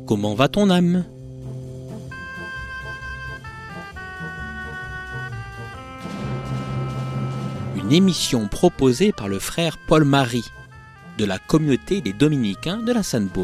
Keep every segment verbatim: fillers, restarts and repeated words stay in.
Comment va ton âme ? Une émission proposée par le frère Paul-Marie de la communauté des Dominicains de la Sainte-Baume.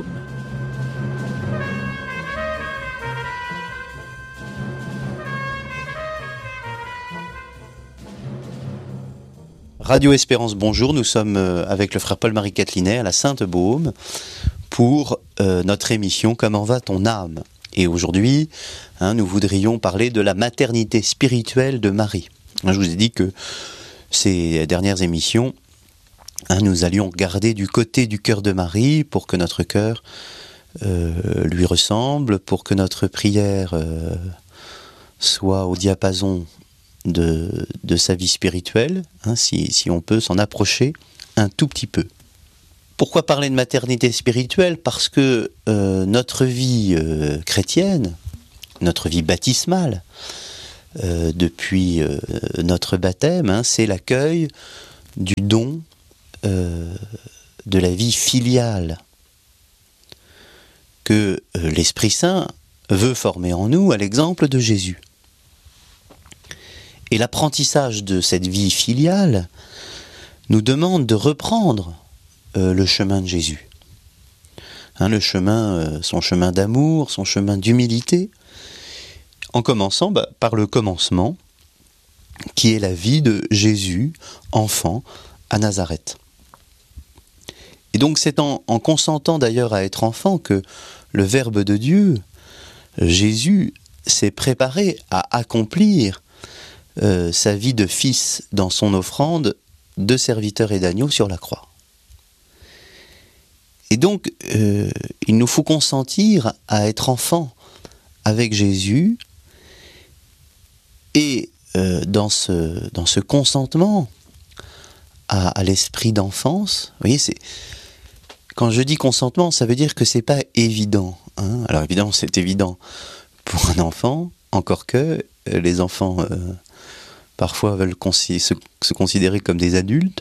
Radio Espérance, bonjour, nous sommes avec le frère Paul-Marie Catelinet à la Sainte-Baume pour euh, notre émission Comment va ton âme ? Et aujourd'hui, hein, nous voudrions parler de la maternité spirituelle de Marie. Je vous ai dit que ces dernières émissions, hein, nous allions regarder du côté du cœur de Marie pour que notre cœur euh, lui ressemble, pour que notre prière euh, soit au diapason De, de sa vie spirituelle, hein, si, si on peut s'en approcher un tout petit peu. Pourquoi parler de maternité spirituelle ? Parce que euh, notre vie euh, chrétienne, notre vie baptismale, euh, depuis euh, notre baptême, hein, c'est l'accueil du don euh, de la vie filiale que euh, l'Esprit Saint veut former en nous à l'exemple de Jésus. Et l'apprentissage de cette vie filiale nous demande de reprendre euh, le chemin de Jésus. Hein, le chemin, euh, son chemin d'amour, son chemin d'humilité, en commençant bah, par le commencement, qui est la vie de Jésus, enfant, à Nazareth. Et donc c'est en, en consentant d'ailleurs à être enfant que le Verbe de Dieu, Jésus, s'est préparé à accomplir Euh, sa vie de fils dans son offrande de serviteur et d'agneau sur la croix. Et donc, euh, il nous faut consentir à être enfant avec Jésus, et euh, dans, ce, dans ce consentement à, à l'esprit d'enfance, vous voyez, c'est, quand je dis consentement, ça veut dire que c'est pas évident. Hein. Alors évidemment, c'est évident pour un enfant, encore que euh, les enfants euh, parfois veulent consi- se, se considérer comme des adultes,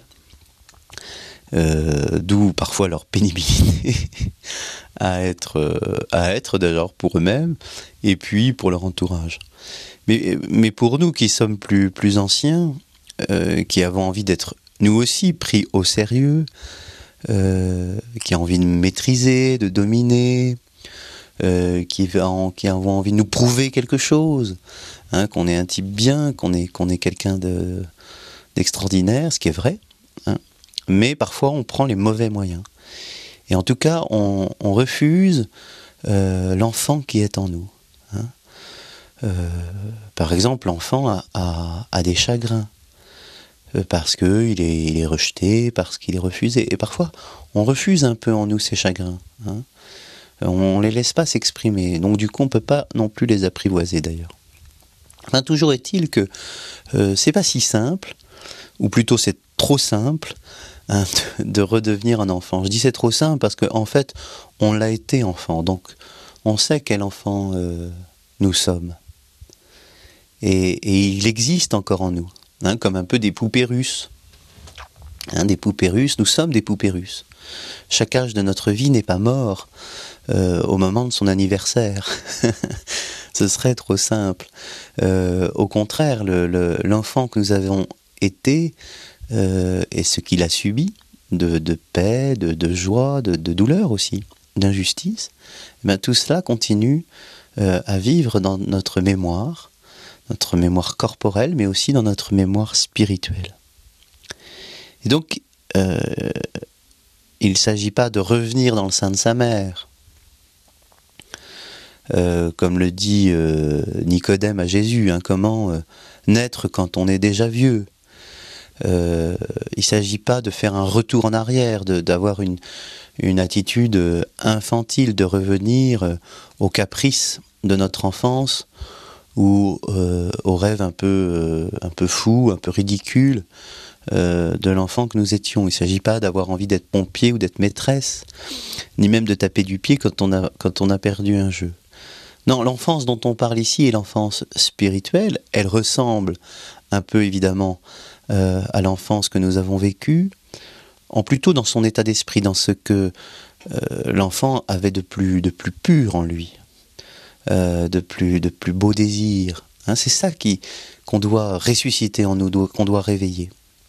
euh, d'où parfois leur pénibilité à être, euh, à être d'ailleurs pour eux-mêmes, et puis pour leur entourage. Mais, mais pour nous qui sommes plus, plus anciens, euh, qui avons envie d'être nous aussi pris au sérieux, euh, qui avons envie de maîtriser, de dominer, Euh, qui, en, qui avons envie de nous prouver quelque chose, hein, qu'on est un type bien, qu'on est, qu'on est quelqu'un de, d'extraordinaire, ce qui est vrai, hein, mais parfois on prend les mauvais moyens. Et en tout cas, on, on refuse euh, l'enfant qui est en nous. Hein. Euh, par exemple, l'enfant a, a, a des chagrins, euh, parce qu'il est, il est rejeté, parce qu'il est refusé. Et parfois, on refuse un peu en nous ces chagrins, hein. On ne les laisse pas s'exprimer, donc du coup on ne peut pas non plus les apprivoiser d'ailleurs. Enfin, toujours est-il que euh, c'est pas si simple, ou plutôt c'est trop simple, hein, de, de redevenir un enfant. Je dis c'est trop simple parce qu'en en fait on l'a été enfant, donc on sait quel enfant euh, nous sommes. Et, et il existe encore en nous, hein, comme un peu des poupées russes. Hein, des poupées russes, nous sommes des poupées russes. Chaque âge de notre vie n'est pas mort euh, au moment de son anniversaire. Ce serait trop simple. Euh, au contraire, le, le, l'enfant que nous avons été euh, et ce qu'il a subi, de, de paix, de, de joie, de, de douleur aussi, d'injustice, eh bien, tout cela continue euh, à vivre dans notre mémoire, notre mémoire corporelle, mais aussi dans notre mémoire spirituelle. Et donc, euh, il ne s'agit pas de revenir dans le sein de sa mère, euh, comme le dit euh, Nicodème à Jésus, hein, comment euh, naître quand on est déjà vieux. Euh, il ne s'agit pas de faire un retour en arrière, de, d'avoir une, une attitude infantile, de revenir euh, aux caprices de notre enfance, ou euh, aux rêves un peu, euh, un peu fous, un peu ridicules, Euh, de l'enfant que nous étions. Il ne s'agit pas d'avoir envie d'être pompier ou d'être maîtresse, ni même de taper du pied quand on a, quand on a perdu un jeu. Non, l'enfance dont on parle ici est l'enfance spirituelle. Elle ressemble un peu évidemment euh, à l'enfance que nous avons vécue, en plutôt dans son état d'esprit, dans ce que euh, l'enfant avait de plus, de plus pur en lui, euh, de, plus, de plus beaux désirs. Hein, c'est ça qui, qu'on doit ressusciter en nous, qu'on doit réveiller.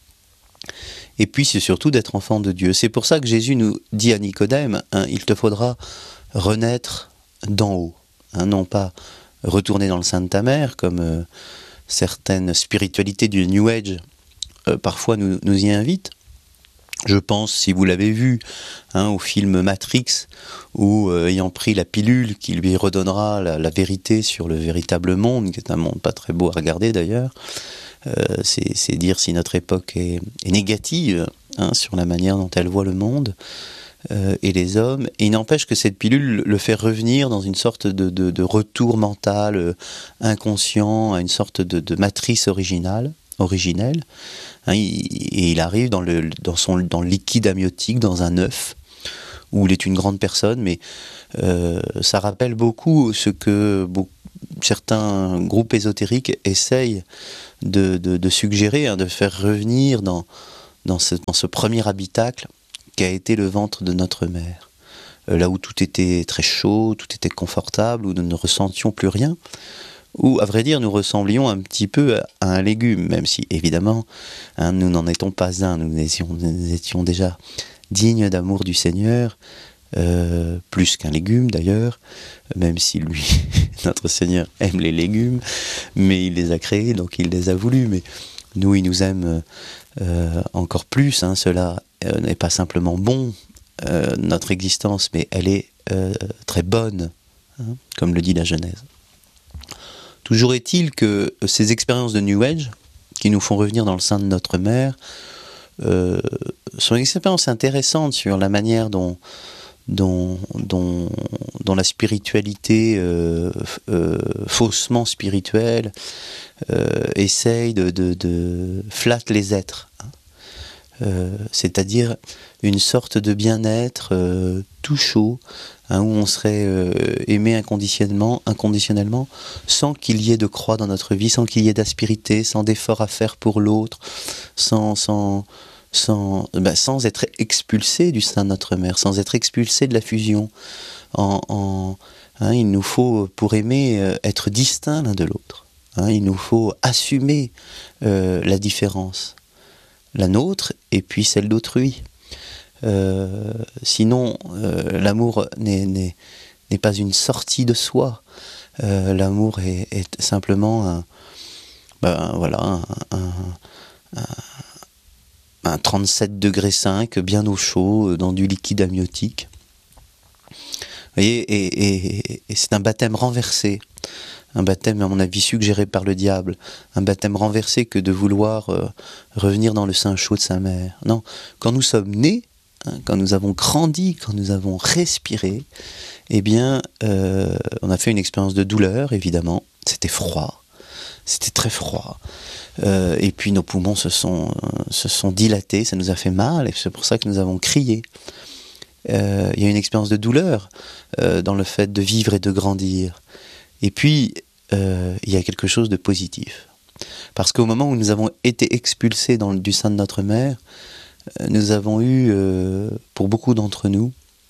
Et puis c'est surtout d'être enfant de Dieu. C'est pour ça que Jésus nous dit à Nicodème, hein, il te faudra renaître d'en haut, hein, non pas retourner dans le sein de ta mère, comme euh, certaines spiritualités du New Age euh, parfois nous, nous y invitent. Je pense, si vous l'avez vu, hein, au film Matrix, où euh, ayant pris la pilule qui lui redonnera la, la vérité sur le véritable monde, qui est un monde pas très beau à regarder d'ailleurs, euh, c'est, c'est dire si notre époque est, est négative, hein, sur la manière dont elle voit le monde euh, et les hommes. Et il n'empêche que cette pilule le fait revenir dans une sorte de, de, de retour mental euh, inconscient, à une sorte de, de matrice originale, originelle. Hein, il, et il arrive dans le, dans son, dans le liquide amniotique, dans un œuf, où il est une grande personne, mais euh, ça rappelle beaucoup ce que beaucoup, certains groupes ésotériques essayent de, de, de suggérer, hein, de faire revenir dans, dans, ce, dans ce premier habitacle qu'a été le ventre de notre mère. Euh, là où tout était très chaud, tout était confortable, où nous ne ressentions plus rien, où, à vrai dire, nous ressemblions un petit peu à un légume, même si, évidemment, hein, nous n'en étions pas un, nous étions, nous étions déjà dignes d'amour du Seigneur, euh, plus qu'un légume d'ailleurs, même si lui, notre Seigneur, aime les légumes, mais il les a créés, donc il les a voulus, mais nous, il nous aime euh, encore plus, hein, cela euh, n'est pas simplement bon, euh, notre existence, mais elle est euh, très bonne, hein, comme le dit la Genèse. Toujours est-il que ces expériences de New Age, qui nous font revenir dans le sein de notre mère, euh, sont des expériences intéressantes sur la manière dont, dont, dont, dont la spiritualité, euh, euh, faussement spirituelle, euh, essaye de, de, de flatter les êtres. Hein. Euh, c'est-à-dire une sorte de bien-être euh, tout chaud, hein, où on serait euh, aimé inconditionnellement, inconditionnellement, sans qu'il y ait de croix dans notre vie, sans qu'il y ait d'aspérité, sans d'efforts à faire pour l'autre, sans, sans, sans, ben, sans être expulsé du sein de notre mère, sans être expulsé de la fusion. En, en, hein, il nous faut, pour aimer, euh, être distincts l'un de l'autre. Hein, il nous faut assumer euh, la différence, la nôtre et puis celle d'autrui. Euh, sinon, euh, l'amour n'est, n'est, n'est pas une sortie de soi. Euh, l'amour est, est simplement un, ben, voilà, un, un, un, un trente-sept degrés cinq bien au chaud dans du liquide amniotique. Vous voyez, et, et, et c'est un baptême renversé. Un baptême, à mon avis, suggéré par le diable. Un baptême renversé que de vouloir euh, revenir dans le sein chaud de sa mère. Non, quand nous sommes nés, hein, quand nous avons grandi, quand nous avons respiré, eh bien, euh, on a fait une expérience de douleur, évidemment. C'était froid. C'était très froid. Euh, et puis nos poumons se sont, euh, se sont dilatés, ça nous a fait mal, et c'est pour ça que nous avons crié. Euh, il y a une expérience de douleur euh, dans le fait de vivre et de grandir. Et puis, euh, il y a quelque chose de positif. Parce qu'au moment où nous avons été expulsés dans, du sein de notre mère, euh, nous avons eu, euh, pour beaucoup d'entre nous,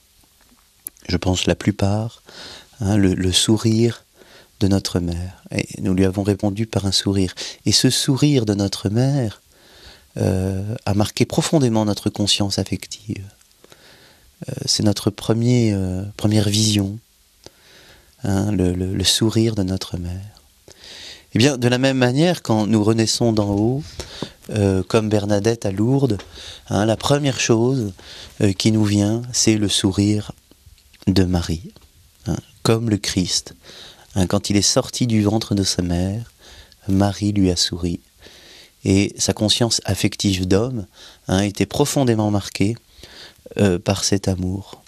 je pense la plupart, hein, le, le sourire de notre mère. Et nous lui avons répondu par un sourire. Et ce sourire de notre mère euh, a marqué profondément notre conscience affective. Euh, c'est notre premier, euh, première vision. Hein, le, le, le sourire de notre mère. Eh bien, de la même manière, quand nous renaissons d'en haut, euh, comme Bernadette à Lourdes, hein, la première chose euh, qui nous vient, c'est le sourire de Marie. Hein, comme le Christ. Hein, quand il est sorti du ventre de sa mère, Marie lui a souri. Et sa conscience affective d'homme hein, était profondément marquée euh, par cet amour.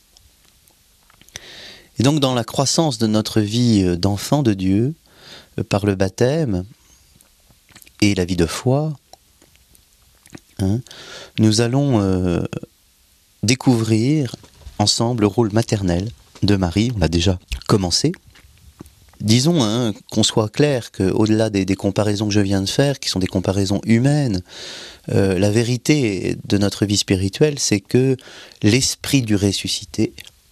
Et donc dans la croissance de notre vie d'enfant de Dieu, par le baptême et la vie de foi, hein, nous allons euh, découvrir ensemble le rôle maternel de Marie, on l'a déjà commencé, disons hein, qu'on soit clair qu'au-delà des, des comparaisons que je viens de faire, qui sont des comparaisons humaines, euh, la vérité de notre vie spirituelle, c'est que l'esprit du ressuscité,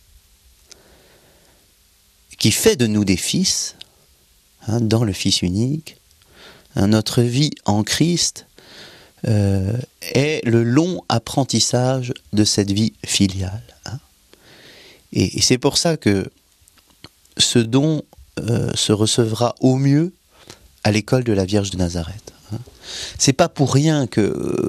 qui fait de nous des fils, hein, dans le Fils unique, hein, notre vie en Christ euh, est le long apprentissage de cette vie filiale. Hein. Et, et c'est pour ça que ce don euh, se recevra au mieux à l'école de la Vierge de Nazareth. Hein. C'est pas pour rien que euh,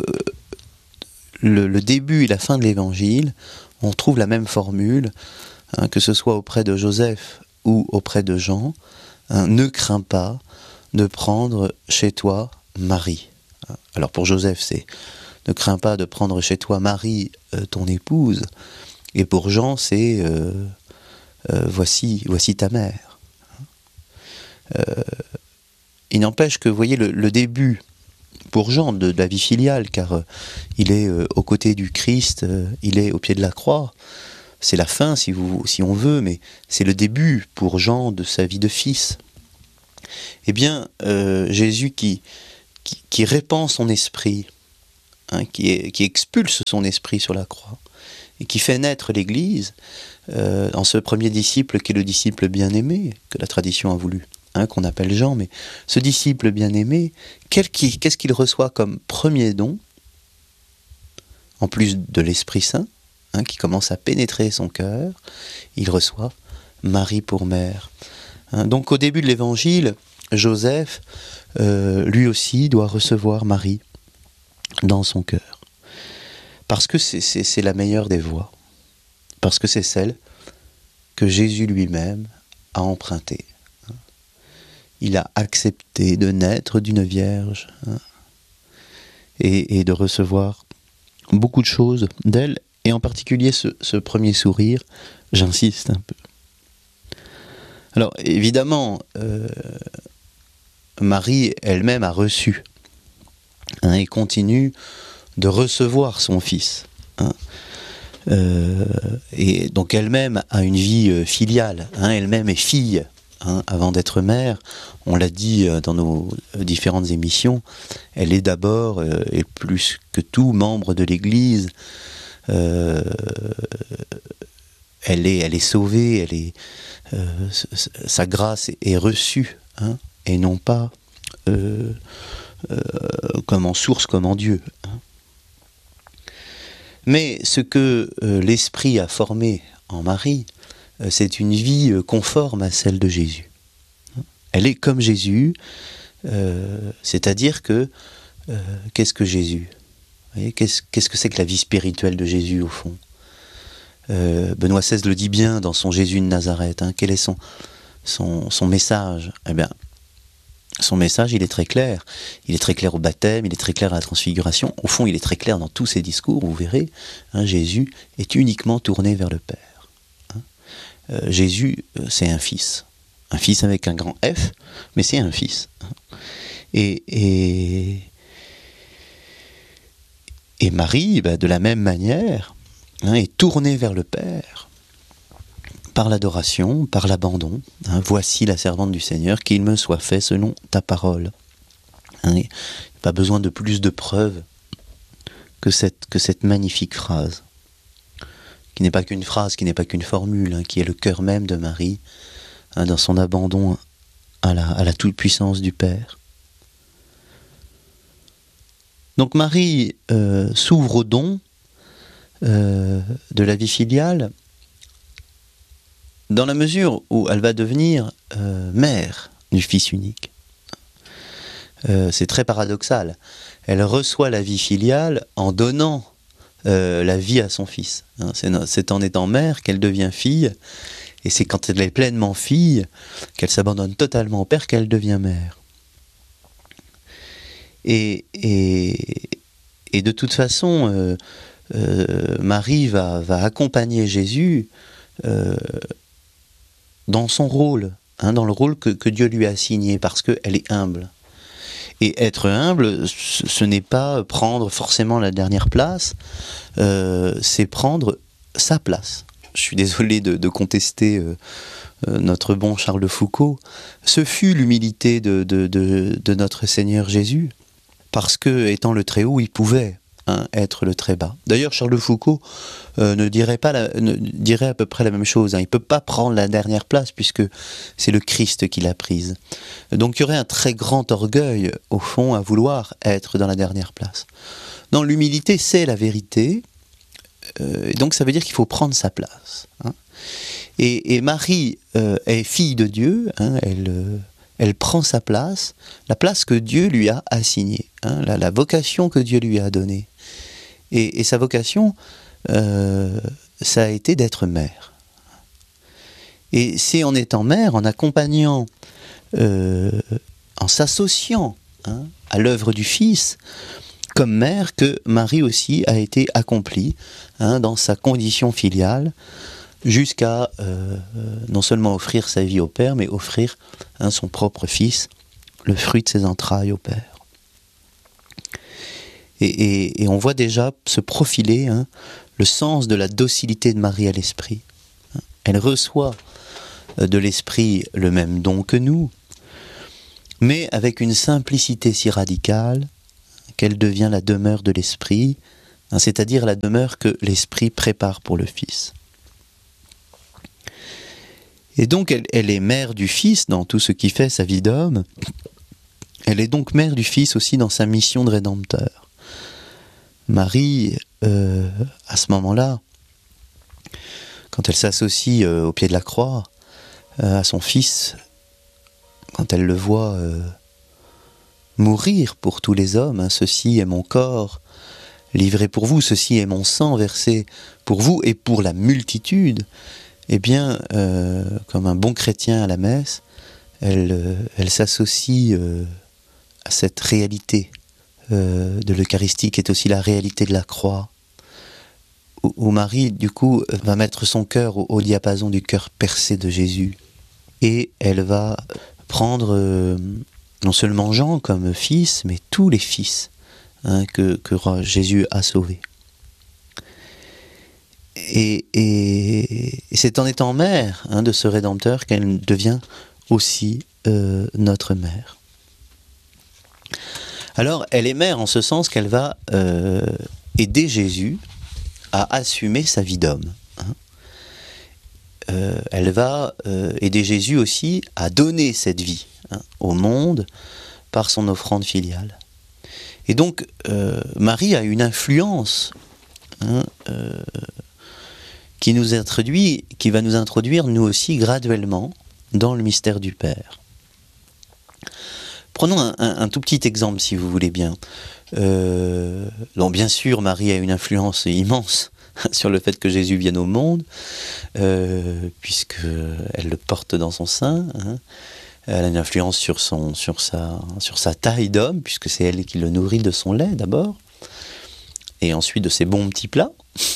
le, le début et la fin de l'Évangile, on trouve la même formule, hein, que ce soit auprès de Joseph ou auprès de Jean, hein, ne crains pas de prendre chez toi Marie. Alors pour Joseph, c'est ne crains pas de prendre chez toi Marie, euh, ton épouse, et pour Jean, c'est euh, euh, voici, voici ta mère. Euh, il n'empêche que, vous voyez, le, le début pour Jean de, de la vie filiale, car euh, il est euh, aux côtés du Christ, euh, il est au pied de la croix. C'est la fin, si, vous, si on veut, mais c'est le début pour Jean de sa vie de fils. Eh bien, euh, Jésus qui, qui, qui répand son esprit, hein, qui, est, qui expulse son esprit sur la croix, et qui fait naître l'Église, euh, en ce premier disciple qui est le disciple bien-aimé, que la tradition a voulu, hein, qu'on appelle Jean, mais ce disciple bien-aimé, quel qui, qu'est-ce qu'il reçoit comme premier don, en plus de l'Esprit Saint, hein, qui commence à pénétrer son cœur, il reçoit Marie pour mère. Hein, donc au début de l'Évangile, Joseph, euh, lui aussi, doit recevoir Marie dans son cœur. Parce que c'est, c'est, c'est la meilleure des voies. Parce que c'est celle que Jésus lui-même a empruntée. Hein. Il a accepté de naître d'une vierge, hein, et, et de recevoir beaucoup de choses d'elle, et en particulier ce, ce premier sourire, j'insiste un peu. Alors évidemment, euh, Marie elle-même a reçu, hein, et continue de recevoir son fils. Hein. Euh, et donc elle-même a une vie euh, filiale, hein, elle-même est fille, hein, avant d'être mère. On l'a dit euh, dans nos euh, différentes émissions, elle est d'abord, euh, et plus que tout, membre de l'Église. Euh, elle est, elle est sauvée, elle est, euh, sa grâce est reçue, hein, et non pas euh, euh, comme en source, comme en Dieu. Hein. Mais ce que euh, l'Esprit a formé en Marie, euh, c'est une vie euh, conforme à celle de Jésus. Elle est comme Jésus, euh, c'est-à-dire que, euh, qu'est-ce que Jésus ? Vous voyez, qu'est-ce, qu'est-ce que c'est que la vie spirituelle de Jésus, au fond ? euh, Benoît seize le dit bien dans son Jésus de Nazareth. Hein, quel est son, son, son message ? Eh bien, son message, il est très clair. Il est très clair au baptême, il est très clair à la transfiguration. Au fond, il est très clair dans tous ses discours, vous verrez. Hein, Jésus est uniquement tourné vers le Père. Hein. Euh, Jésus, c'est un fils. Un fils avec un grand F, mais c'est un fils. Hein. Et, et, et Marie, bah, de la même manière, hein, est tournée vers le Père par l'adoration, par l'abandon. Hein, voici la servante du Seigneur, qu'il me soit fait selon ta parole. Hein, il n'y a pas besoin de plus de preuves que cette, que cette magnifique phrase, qui n'est pas qu'une phrase, qui n'est pas qu'une formule, hein, qui est le cœur même de Marie, hein, dans son abandon à la, à la toute-puissance du Père. Donc Marie euh, s'ouvre au don euh, de la vie filiale, dans la mesure où elle va devenir euh, mère du Fils unique. Euh, c'est très paradoxal. Elle reçoit la vie filiale en donnant euh, la vie à son fils. Hein, c'est, c'est en étant mère qu'elle devient fille, et c'est quand elle est pleinement fille qu'elle s'abandonne totalement au Père qu'elle devient mère. Et, et, et de toute façon, euh, euh, Marie va, va accompagner Jésus euh, dans son rôle, hein, dans le rôle que, que Dieu lui a assigné, parce qu'elle est humble. Et être humble, ce, ce n'est pas prendre forcément la dernière place, euh, c'est prendre sa place. Je suis désolé de, de contester euh, euh, notre bon Charles de Foucauld, ce fut l'humilité de, de, de, de notre Seigneur Jésus, parce que, étant le très haut, il pouvait hein, être le très bas. D'ailleurs, Charles de Foucauld euh, ne, dirait pas la, ne dirait à peu près la même chose. Hein. Il ne peut pas prendre la dernière place, puisque c'est le Christ qui l'a prise. Donc il y aurait un très grand orgueil, au fond, à vouloir être dans la dernière place. Non, l'humilité, c'est la vérité, euh, et donc ça veut dire qu'il faut prendre sa place. Hein. Et, et Marie euh, est fille de Dieu, hein, elle, euh, elle prend sa place, la place que Dieu lui a assignée, hein, la, la vocation que Dieu lui a donnée. Et, et sa vocation, euh, ça a été d'être mère. Et c'est en étant mère, en accompagnant, euh, en s'associant hein, à l'œuvre du Fils, comme mère, que Marie aussi a été accomplie hein, dans sa condition filiale, jusqu'à euh, non seulement offrir sa vie au Père, mais offrir hein, son propre Fils, le fruit de ses entrailles au Père. Et, et, et on voit déjà se profiler hein, le sens de la docilité de Marie à l'Esprit. Elle reçoit de l'Esprit le même don que nous, mais avec une simplicité si radicale qu'elle devient la demeure de l'Esprit, hein, c'est-à-dire la demeure que l'Esprit prépare pour le Fils. Et donc elle, elle est mère du Fils dans tout ce qui fait sa vie d'homme. Elle est donc mère du Fils aussi dans sa mission de Rédempteur. Marie, euh, à ce moment-là, quand elle s'associe euh, au pied de la croix, euh, à son Fils, quand elle le voit euh, mourir pour tous les hommes, hein, ceci est mon corps livré pour vous, ceci est mon sang versé pour vous et pour la multitude, eh bien, euh, comme un bon chrétien à la messe, elle, euh, elle s'associe euh, à cette réalité euh, de l'Eucharistie qui est aussi la réalité de la croix, où, où Marie, du coup, va mettre son cœur au, au diapason du cœur percé de Jésus. Et elle va prendre euh, non seulement Jean comme fils, mais tous les fils hein, que, que Jésus a sauvés. Et, et, et c'est en étant mère hein, de ce Rédempteur qu'elle devient aussi euh, notre mère. Alors, elle est mère en ce sens qu'elle va euh, aider Jésus à assumer sa vie d'homme. Hein. Euh, elle va euh, aider Jésus aussi à donner cette vie hein, au monde par son offrande filiale. Et donc, euh, Marie a une influence hein, euh, qui nous introduit, qui va nous introduire nous aussi graduellement dans le mystère du Père. Prenons un, un, un tout petit exemple si vous voulez bien. Euh, donc bien sûr, Marie a une influence immense sur le fait que Jésus vienne au monde, euh, puisqu'elle le porte dans son sein. Hein. Elle a une influence sur, son, sur, sa, sur sa taille d'homme, puisque c'est elle qui le nourrit de son lait d'abord, et ensuite de ses bons petits plats.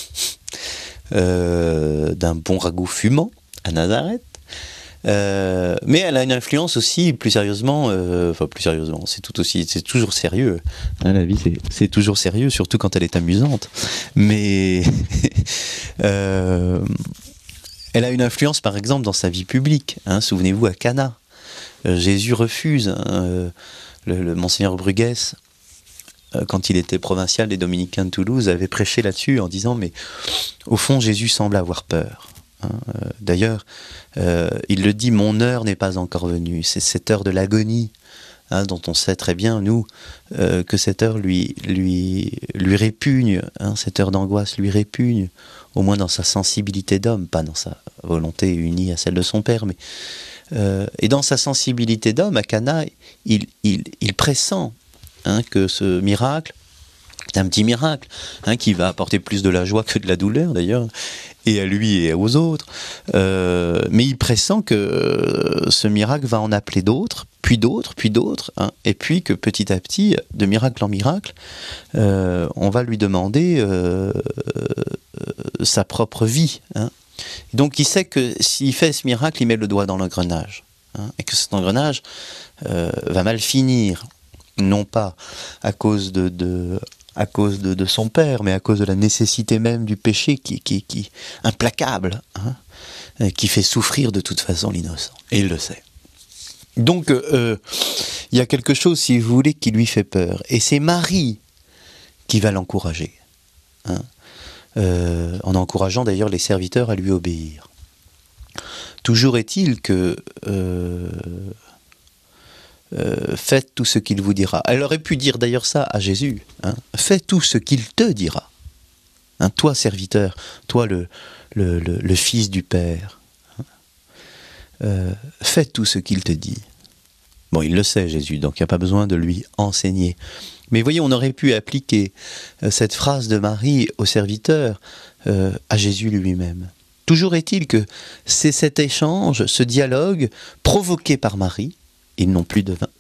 Euh, d'un bon ragoût fumant à Nazareth, euh, mais elle a une influence aussi plus sérieusement, euh, enfin plus sérieusement, c'est tout aussi, c'est toujours sérieux. Hein, la vie, c'est, c'est toujours sérieux, surtout quand elle est amusante. Mais euh, elle a une influence, par exemple, dans sa vie publique. Hein, souvenez-vous à Cana, euh, Jésus refuse hein, le, le Monseigneur Bruguès. Quand il était provincial des Dominicains de Toulouse, avait prêché là-dessus en disant « mais au fond, Jésus semble avoir peur hein. ». D'ailleurs, euh, il le dit « mon heure n'est pas encore venue ». C'est cette heure de l'agonie hein, dont on sait très bien, nous, euh, que cette heure lui, lui, lui répugne, hein, cette heure d'angoisse lui répugne, au moins dans sa sensibilité d'homme, pas dans sa volonté unie à celle de son Père. Mais, euh, et dans sa sensibilité d'homme, à Cana, il, il, il pressent Hein, que ce miracle, c'est un petit miracle, hein, qui va apporter plus de la joie que de la douleur d'ailleurs, et à lui et aux autres, euh, mais il pressent que euh, ce miracle va en appeler d'autres, puis d'autres, puis d'autres, hein, et puis que petit à petit, de miracle en miracle, euh, on va lui demander euh, euh, sa propre vie. Hein. Donc il sait que s'il fait ce miracle, il met le doigt dans l'engrenage, hein, et que cet engrenage euh, va mal finir. Non pas à cause de, de, à cause de, de son père, mais à cause de la nécessité même du péché qui, qui, qui implacable, hein, euh, qui fait souffrir de toute façon l'innocent. Et il le sait. Donc, euh, il y a quelque chose, si vous voulez, qui lui fait peur. Et c'est Marie qui va l'encourager. Hein, euh, en encourageant d'ailleurs les serviteurs à lui obéir. Toujours est-il que euh, euh, faites tout ce qu'il vous dira. Elle aurait pu dire d'ailleurs ça à Jésus. Hein, fais tout ce qu'il te dira. Hein, toi, serviteur, toi, le, le, le, le fils du Père, hein, euh, fais tout ce qu'il te dit. Bon, il le sait, Jésus, donc il n'y a pas besoin de lui enseigner. Mais voyez, on aurait pu appliquer euh, cette phrase de Marie au serviteur euh, à Jésus lui-même. Toujours est-il que c'est cet échange, ce dialogue provoqué par Marie, ils n'ont plus de vin,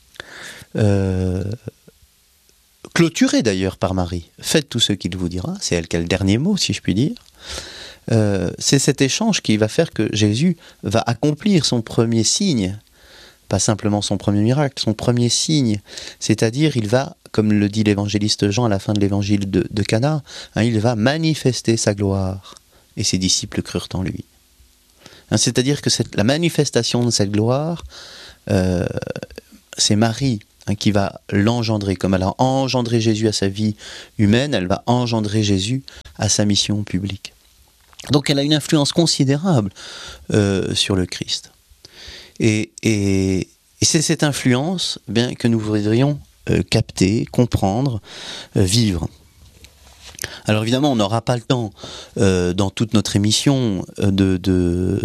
euh, clôturé d'ailleurs par Marie. Faites tout ce qu'il vous dira, c'est elle qui a le dernier mot, si je puis dire. Euh, c'est cet échange qui va faire que Jésus va accomplir son premier signe, pas simplement son premier miracle, son premier signe, c'est-à-dire il va, comme le dit l'évangéliste Jean à la fin de l'évangile de, de Cana, hein, il va manifester sa gloire, et ses disciples crurent en lui. Hein, c'est-à-dire que cette, la manifestation de cette gloire, euh, c'est Marie hein, qui va l'engendrer, comme elle a engendré Jésus à sa vie humaine, elle va engendrer Jésus à sa mission publique. Donc elle a une influence considérable euh, sur le Christ. Et, et, et c'est cette influence eh bien, que nous voudrions euh, capter, comprendre, euh, vivre. Alors évidemment, on n'aura pas le temps, euh, dans toute notre émission, de, de,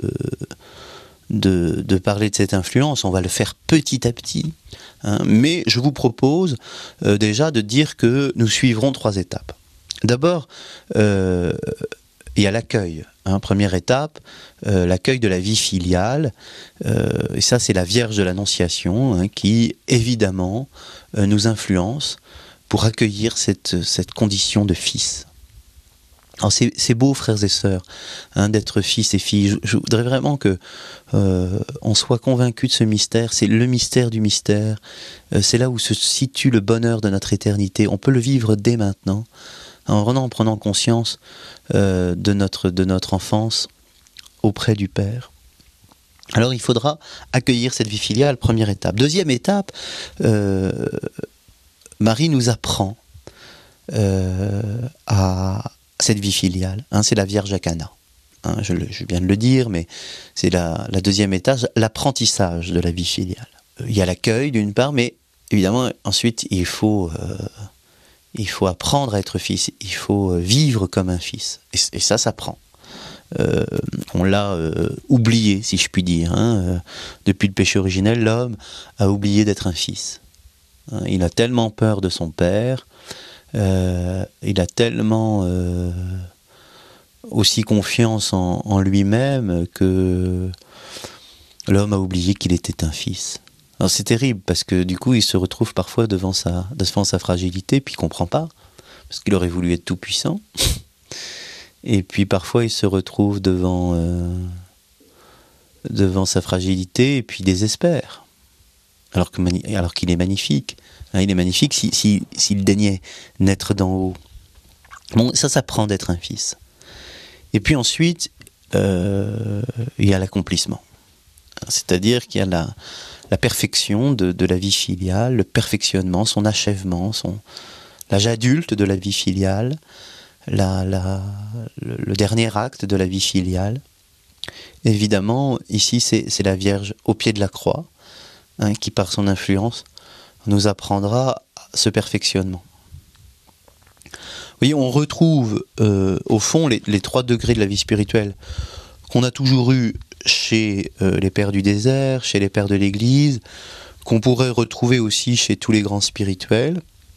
de, de parler de cette influence. On va le faire petit à petit. Hein, mais je vous propose euh, déjà de dire que nous suivrons trois étapes. D'abord, euh, il y a l'accueil. Hein, première étape, euh, l'accueil de la vie filiale, euh, et ça c'est la Vierge de l'Annonciation hein, qui évidemment euh, nous influence pour accueillir cette, cette condition de fils. Alors c'est, c'est beau frères et sœurs hein, d'être fils et filles. Je, je voudrais vraiment que euh, on soit convaincus de ce mystère. C'est le mystère du mystère. Euh, c'est là où se situe le bonheur de notre éternité. On peut le vivre dès maintenant. En prenant, en prenant conscience euh, de, notre, de notre enfance auprès du Père. Alors il faudra accueillir cette vie filiale, première étape. Deuxième étape, euh, Marie nous apprend euh, à cette vie filiale. Hein, c'est la Vierge à Cana. Hein, je, je viens de le dire, mais c'est la, la deuxième étage, l'apprentissage de la vie filiale. Il y a l'accueil d'une part, mais évidemment ensuite il faut... Euh, Il faut apprendre à être fils, il faut vivre comme un fils. Et, et ça s'apprend. Euh, on l'a euh, oublié, si je puis dire. Hein. Euh, depuis le péché originel, l'homme a oublié d'être un fils. Hein, il a tellement peur de son père, euh, il a tellement euh, aussi confiance en, en lui-même que l'homme a oublié qu'il était un fils. Alors c'est terrible parce que du coup il se retrouve parfois devant sa, devant sa fragilité puis il ne comprend pas parce qu'il aurait voulu être tout puissant et puis parfois il se retrouve devant, euh, devant sa fragilité et puis il désespère alors, que, alors qu'il est magnifique hein, il est magnifique si, si, s'il daignait naître d'en haut. Bon, ça s'apprend d'être un fils et puis ensuite euh, il y a l'accomplissement, c'est-à-dire qu'il y a la la perfection de, de la vie filiale, le perfectionnement, son achèvement, son, l'âge adulte de la vie filiale, la, la, le, le dernier acte de la vie filiale. Évidemment, ici, c'est, c'est la Vierge au pied de la croix, hein, qui par son influence nous apprendra ce perfectionnement. Vous voyez, on retrouve euh, au fond les, les trois degrés de la vie spirituelle qu'on a toujours eu chez euh, les pères du désert, chez les pères de l'Église, qu'on pourrait retrouver aussi chez tous les grands spirituels,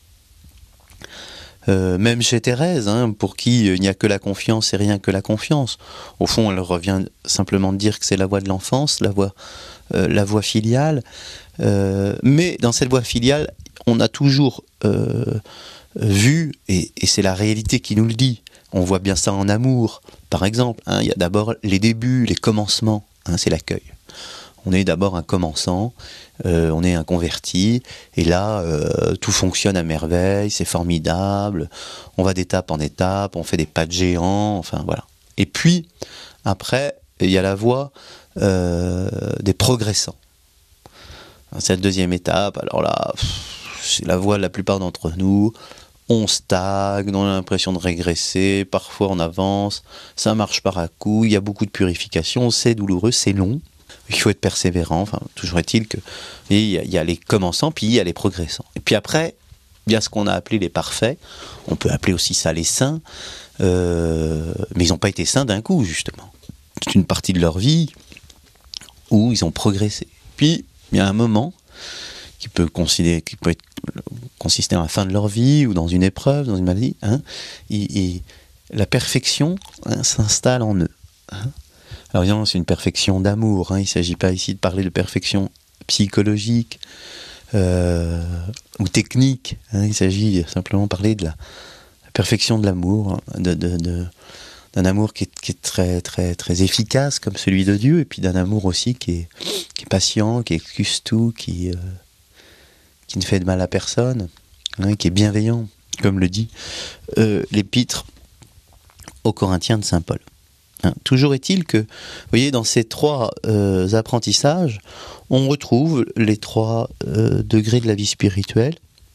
euh, même chez Thérèse, hein, pour qui il n'y a que la confiance et rien que la confiance. Au fond, elle revient simplement de dire que c'est la voie de l'enfance, la voie, euh, la voie filiale, euh, mais dans cette voie filiale, on a toujours euh, vu, et, et c'est la réalité qui nous le dit, on voit bien ça en amour, par exemple. Hein, il y a d'abord les débuts, les commencements. Hein, c'est l'accueil. On est d'abord un commençant, euh, on est un converti, et là, euh, tout fonctionne à merveille, c'est formidable. On va d'étape en étape, on fait des pas de géant, enfin voilà. Et puis, après, il y a la voie euh, des progressants. C'est la deuxième étape. Alors là, c'est la voie de la plupart d'entre nous. On stagne, on a l'impression de régresser, parfois on avance, ça marche par à coup, il y a beaucoup de purification, c'est douloureux, c'est long, il faut être persévérant, enfin, toujours est-il que il y, a, il y a les commençants, puis il y a les progressants. Et puis après, il y a ce qu'on a appelé les parfaits, on peut appeler aussi ça les saints, euh, mais ils n'ont pas été saints d'un coup, justement. C'est une partie de leur vie où ils ont progressé. Puis, il y a un moment qui peut, considérer, qui peut être, consister à la fin de leur vie ou dans une épreuve, dans une maladie, hein, et, et la perfection hein, s'installe en eux. Hein. Alors évidemment, c'est une perfection d'amour. Hein, il ne s'agit pas ici de parler de perfection psychologique euh, ou technique. Hein, il s'agit simplement de parler de la, la perfection de l'amour, de, de, de, d'un amour qui est, qui est très, très, très efficace comme celui de Dieu, et puis d'un amour aussi qui est, qui est patient, qui excuse tout, qui... Euh, qui ne fait de mal à personne, hein, qui est bienveillant, comme le dit euh, l'épître aux Corinthiens de saint Paul. Hein, toujours est-il que, vous voyez, dans ces trois euh, apprentissages, on retrouve les trois euh, degrés de la vie spirituelle,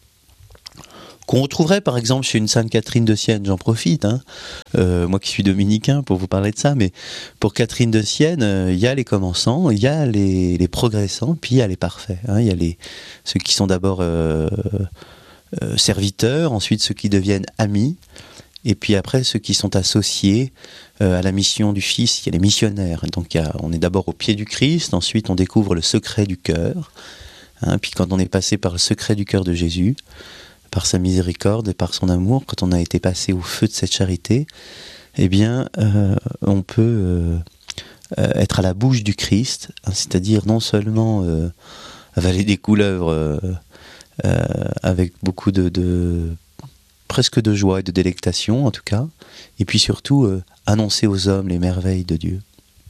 qu'on retrouverait par exemple chez une Sainte Catherine de Sienne, j'en profite, hein, euh, moi qui suis dominicain pour vous parler de ça, mais pour Catherine de Sienne, il euh, y a les commençants, il y a les, les progressants, puis il y a les parfaits. Il hein, y a les, ceux qui sont d'abord euh, euh, serviteurs, ensuite ceux qui deviennent amis, et puis après ceux qui sont associés euh, à la mission du Fils, il y a les missionnaires. Donc y a, on est d'abord au pied du Christ, ensuite on découvre le secret du cœur, hein, puis quand on est passé par le secret du cœur de Jésus, par sa miséricorde et par son amour, quand on a été passé au feu de cette charité, eh bien, euh, on peut euh, euh, être à la bouche du Christ, hein, c'est-à-dire non seulement euh, avaler des couleuvres euh, euh, avec beaucoup de, de presque de joie et de délectation, en tout cas, et puis surtout euh, annoncer aux hommes les merveilles de Dieu.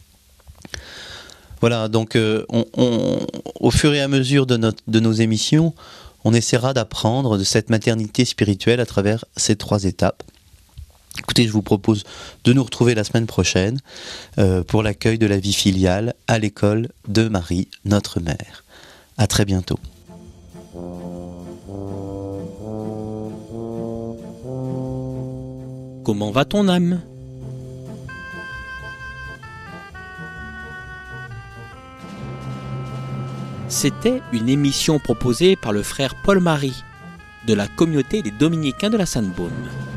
Voilà, donc euh, on, on, au fur et à mesure de, notre, de nos émissions, on essaiera d'apprendre de cette maternité spirituelle à travers ces trois étapes. Écoutez, je vous propose de nous retrouver la semaine prochaine euh, pour l'accueil de la vie filiale à l'école de Marie, notre mère. À très bientôt. Comment va ton âme ? C'était une émission proposée par le frère Paul Marie de la communauté des Dominicains de la Sainte-Baume.